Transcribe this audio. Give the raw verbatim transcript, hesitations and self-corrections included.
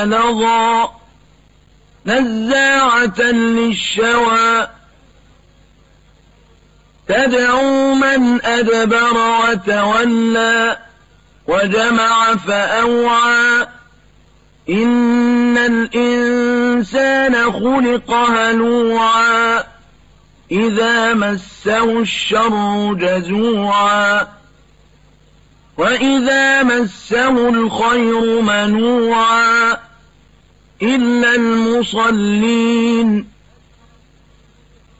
لظى نزاعة للشوى تدعو من أدبر وتولى وجمع فأوعى إن الإنسان خلق هلوعا إذا مسه الشر جزوعا وإذا مسه الخير منوعا إلا المصلين